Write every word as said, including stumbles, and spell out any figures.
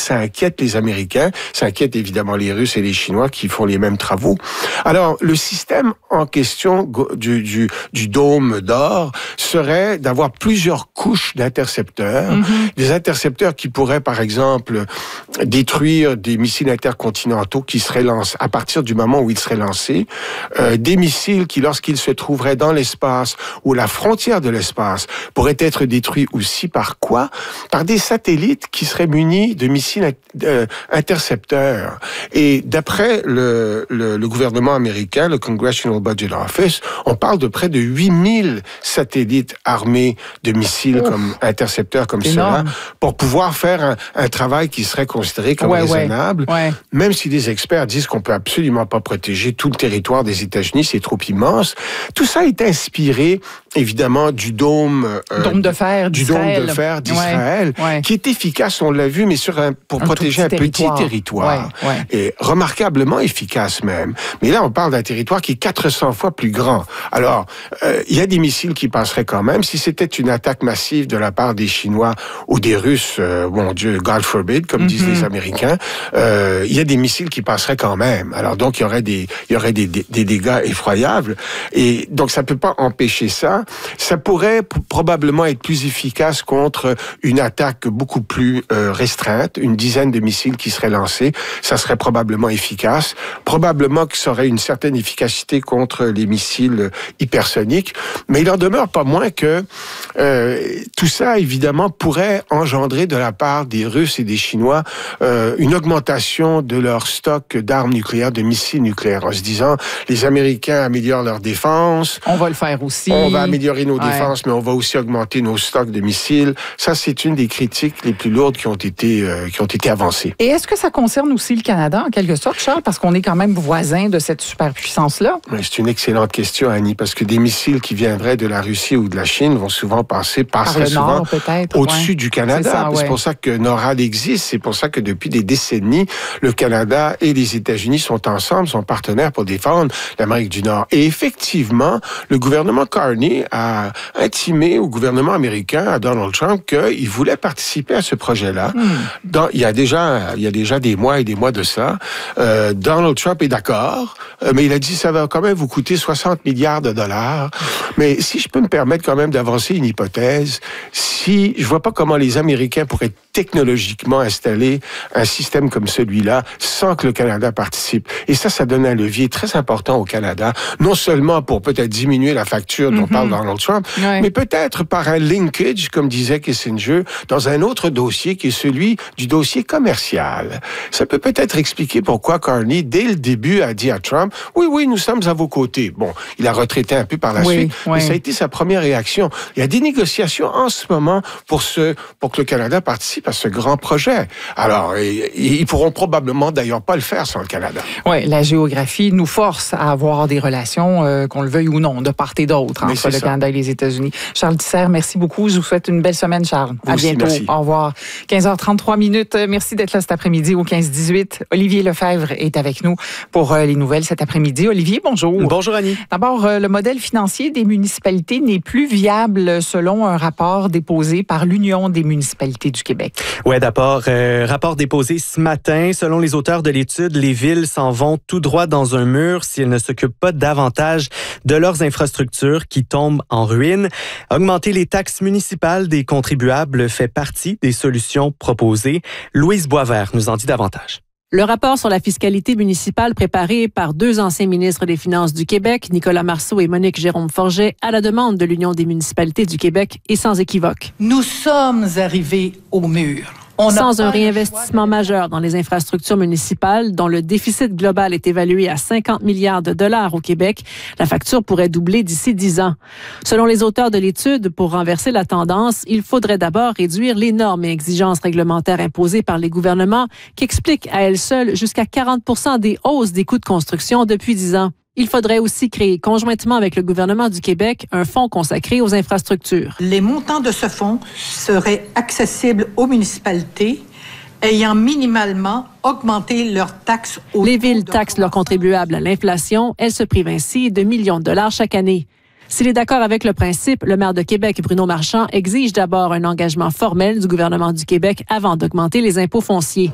ça inquiète les Américains, ça inquiète évidemment les Russes et les Chinois qui font les mêmes travaux. Alors, le système en question du, du, du dôme d'or serait d'avoir plusieurs couches d'intercepteurs, mm-hmm. des intercepteurs qui pourraient, par exemple, détruire des missiles intercontinentaux qui seraient lancés à partir du moment où ils seraient lancés, euh, des missiles qui, lorsqu'ils se trouveraient dans l'espace ou la frontière de l'espace, pourraient être détruits aussi par quoi? Par des satellites qui seraient munis de missiles euh, intercepteurs. Et d'après le, le, le gouvernement américain, le Congressional Budget Office, on parle de près de huit mille satellites armés de missiles Ouf. comme intercepteurs comme cela, pour pouvoir faire un, un travail qui serait considéré comme ouais, raisonnable, ouais. Ouais. même si les experts disent qu'on peut absolument pas protéger tout le territoire des États-Unis, c'est trop immense. Tout ça est inspiré, évidemment, du dôme, euh, dôme de fer du dôme de fer d'Israël, ouais, ouais. qui est efficace, on l'a vu, mais sur un, pour un protéger un territoire. petit territoire, ouais, ouais. et remarquablement efficace même. Mais là, on parle d'un territoire qui est quatre cents fois plus grand. Alors, euh, il y a des missiles qui passeraient quand même. Si c'était une attaque massive de la part des Chinois ou des Russes, euh, mon Dieu, God forbid, comme mm-hmm. disent les Américains, euh, il y a des missiles qui passeraient quand même. Alors donc, il y aurait des, il y aurait des, des, des dégâts effroyables. Et donc, ça peut pas empêcher ça. Ça pourrait p- probablement être plus efficace contre une attaque beaucoup plus euh, restreinte, une dizaine de missiles qui seraient lancés. Ça serait probablement efficace. Probablement que ça aurait une certaine efficacité contre les missiles hypersoniques. Mais il en demeure pas moins que euh, tout ça, évidemment, pourrait engendrer de la part des Russes et des Chinois euh, une augmentation de leur stock d'armes nucléaires, de missiles nucléaires, en se disant, les Américains améliorent leur défense. On va le faire aussi. On va améliorer nos ouais. défenses, mais on va aussi augmenter nos stocks de missiles. Ça, c'est une des critiques les plus lourdes qui ont été, euh, qui ont été avancées. Et est-ce que ça concerne aussi le Canada, en quelque sorte, Charles, parce qu'on est quand même voisin de cette superpuissance-là? Oui, c'est une excellente question, Annie, parce que des missiles qui viendraient de la Russie ou de la Chine vont souvent passer, passeraient souvent nord, au-dessus ouais. du Canada. C'est, ça, ouais. c'est pour ça que NORAD existe. C'est pour ça que depuis des décennies, le Canada et les États-Unis sont ensemble, sont partenaires pour défendre l'Amérique du Nord. Et effectivement, le gouvernement Carney a intimé au gouvernement américain, à Donald Trump, qu'il voulait participer à ce projet-là. Hmm. Dans, il y a déjà, il y a déjà des mois et des mois de ça. Euh, Donald Trump est d'accord, euh, mais il a dit ça va quand même vous coûter soixante milliards de dollars. Mais si je peux me permettre quand même d'avancer une hypothèse, si je vois pas comment les Américains pourraient technologiquement installer un système comme celui-là sans que le Canada participe. Et ça, ça donne un levier très important au Canada, non seulement pour peut-être diminuer la facture dont mm-hmm. parle Donald Trump, ouais. mais peut-être par un linkage, comme disait Kissinger, dans un autre dossier qui est celui du dossier commercial. Ça peut peut-être expliquer pourquoi Carney, dès le début, a dit à Trump, oui, oui, nous sommes à vos côtés. Bon, il a retraité un peu par la oui, suite, oui. mais ça a été sa première réaction. Il y a des négociations en ce moment pour, ce, pour que le Canada participe à ce grand projet. Alors, ils ne pourront probablement d'ailleurs pas le faire sans le Canada. Oui, la géographie nous force à avoir des relations, euh, qu'on le veuille ou non, de part et d'autre, entre le ça. Canada et les États-Unis. Charles Tisser, merci beaucoup. Je vous souhaite une belle semaine, Charles. Vous à aussi, bientôt. Merci. Au revoir. quinze heures trente-trois minutes. Merci d'être là cet après-midi au quinze dix-huit. Olivier Lefebvre est avec nous pour euh, les nouvelles cet après-midi. Olivier, bonjour. Bonjour, Annie. D'abord, euh, le modèle financier des municipalités n'est plus viable selon un rapport déposé par l'Union des municipalités du Québec. Oui, d'abord, euh, rapport déposé ce matin. Selon les auteurs de l'étude, les villes s'en vont tout droit dans un mur si elles ne s'occupent pas davantage de leurs infrastructures qui tombent en ruine. Augmenter les taxes municipales des contribuables fait partie des solutions proposées. Louise Boisvert nous en dit davantage. Le rapport sur la fiscalité municipale préparé par deux anciens ministres des Finances du Québec, Nicolas Marceau et Monique Jérôme-Forget, à la demande de l'Union des municipalités du Québec, est sans équivoque. Nous sommes arrivés au mur. On Sans un réinvestissement majeur dans les infrastructures municipales, dont le déficit global est évalué à cinquante milliards de dollars au Québec, la facture pourrait doubler d'ici dix ans. Selon les auteurs de l'étude, pour renverser la tendance, il faudrait d'abord réduire les normes et exigences réglementaires imposées par les gouvernements, qui expliquent à elles seules jusqu'à quarante pour cent des hausses des coûts de construction depuis dix ans. Il faudrait aussi créer, conjointement avec le gouvernement du Québec, un fonds consacré aux infrastructures. Les montants de ce fonds seraient accessibles aux municipalités ayant minimalement augmenté leurs taxes. Les villes taxent leurs contribuables à l'inflation. Elles se privent ainsi de millions de dollars chaque année. S'il est d'accord avec le principe, le maire de Québec, Bruno Marchand, exige d'abord un engagement formel du gouvernement du Québec avant d'augmenter les impôts fonciers.